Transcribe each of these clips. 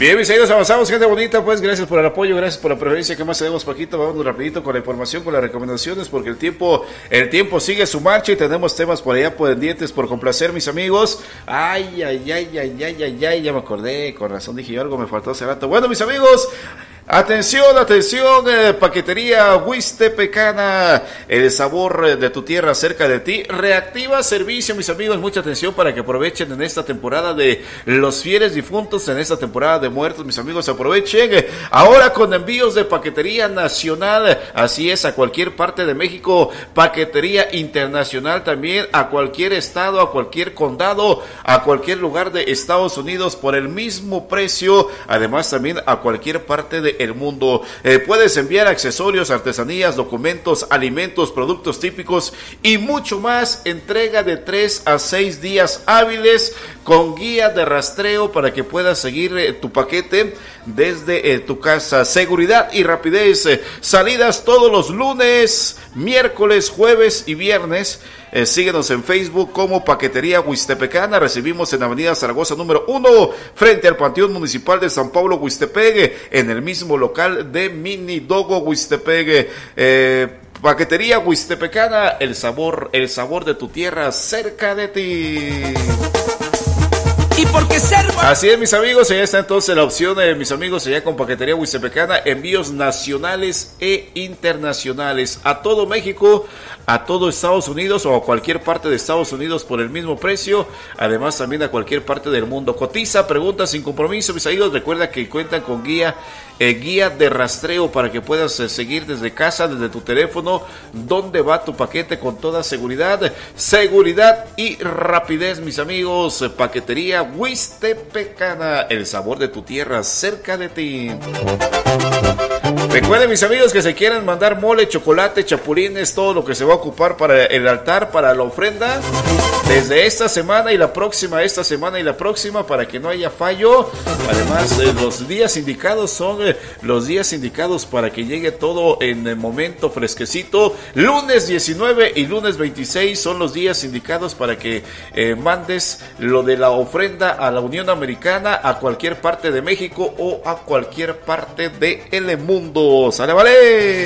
Bien, mis amigos, avanzamos, gente bonita, pues gracias por el apoyo, gracias por la preferencia que más tenemos, Paquito. Vamos rapidito con la información, con las recomendaciones, porque el tiempo sigue su marcha y tenemos temas por allá pendientes por complacer, mis amigos. Ay, ya me acordé, con razón dije yo algo, me faltó hace rato. Bueno, mis amigos, atención, paquetería Huistepecana, el sabor de tu tierra cerca de ti. Reactiva servicio, mis amigos, mucha atención para que aprovechen en esta temporada de los fieles difuntos, en esta temporada de muertos, mis amigos, aprovechen. Ahora con envíos de paquetería nacional, así es, a cualquier parte de México, paquetería internacional también, a cualquier estado, a cualquier condado, a cualquier lugar de Estados Unidos por el mismo precio, además también a cualquier parte de el mundo. Puedes enviar accesorios, artesanías, documentos, alimentos, productos típicos y mucho más. Entrega de 3 a 6 días hábiles con guía de rastreo para que puedas seguir tu paquete desde tu casa. Seguridad y rapidez. Salidas todos los lunes, miércoles, jueves y viernes. Síguenos en Facebook como Paquetería Huistepecana. Recibimos en Avenida Zaragoza número 1, frente al Panteón Municipal de San Pablo, Huistepec, en el mismo local de Mini Dogo Huistepec. Paquetería Huistepecana, el sabor de tu tierra cerca de ti. Y porque así es, mis amigos, allá está entonces la opción de mis amigos allá con Paquetería Huistepecana, envíos nacionales e internacionales a todo México, a todo Estados Unidos o a cualquier parte de Estados Unidos por el mismo precio, además también a cualquier parte del mundo. Cotiza, pregunta sin compromiso, mis amigos, recuerda que cuentan con guía de rastreo para que puedas seguir desde casa, desde tu teléfono, dónde va tu paquete con toda seguridad y rapidez, mis amigos. Paquetería Huistepecana, el sabor de tu tierra cerca de ti. Recuerden, mis amigos, que se quieran mandar mole, chocolate, chapulines, todo lo que se va a ocupar para el altar, para la ofrenda, desde esta semana y la próxima, para que no haya fallo. Además, los días indicados son los días indicados para que llegue todo en el momento fresquecito. Lunes 19 y lunes 26 son los días indicados para que mandes lo de la ofrenda a la Unión Americana, a cualquier parte de México o a cualquier parte del mundo. ¡Sale, vale!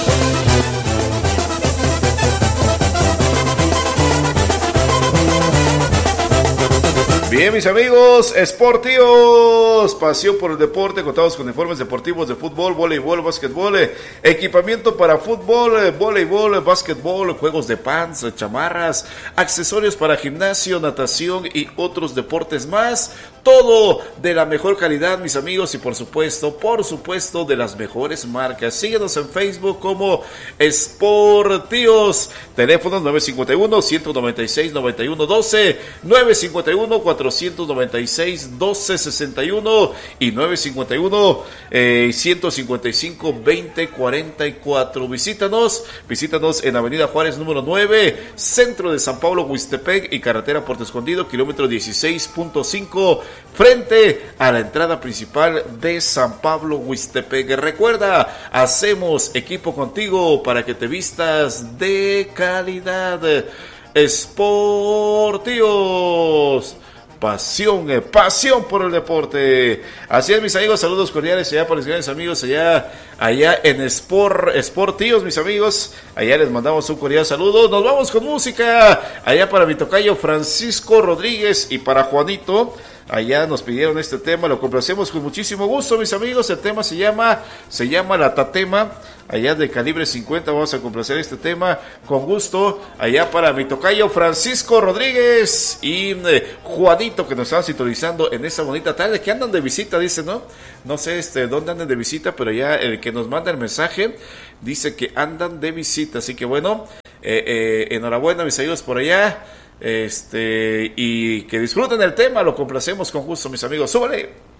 Bien, mis amigos, Sportivos, pasión por el deporte. Contamos con uniformes deportivos de fútbol, voleibol, básquetbol, equipamiento para fútbol, voleibol, básquetbol, juegos de pants, chamarras, accesorios para gimnasio, natación y otros deportes más. Todo de la mejor calidad, mis amigos, y por supuesto, de las mejores marcas. Síguenos en Facebook como Sportivos. Teléfonos 951-196-9112, 951-496-1261 y 951-155-2044. Visítanos en Avenida Juárez número 9, centro de San Pablo, Huistepec, y carretera Puerto Escondido, kilómetro 16.5, frente a la entrada principal de San Pablo, Huistepec. Recuerda, hacemos equipo contigo para que te vistas de calidad. Sportivos, pasión por el deporte. Así es, mis amigos, saludos cordiales allá para los grandes amigos allá en Sportivos, mis amigos. Allá les mandamos un cordial saludo. Nos vamos con música allá para mi tocayo Francisco Rodríguez y para Juanito. Allá nos pidieron este tema, lo complacemos con muchísimo gusto, mis amigos. El tema se llama La Tatema. Allá de calibre 50 vamos a complacer este tema con gusto. Allá para mi tocayo Francisco Rodríguez y Juanito, que nos están sintonizando en esta bonita tarde, que andan de visita, dice, ¿no? No sé dónde andan de visita, pero ya el que nos manda el mensaje dice que andan de visita. Así que bueno, enhorabuena, mis amigos, por allá. Y que disfruten el tema, lo complacemos con gusto, mis amigos. ¡Súbale!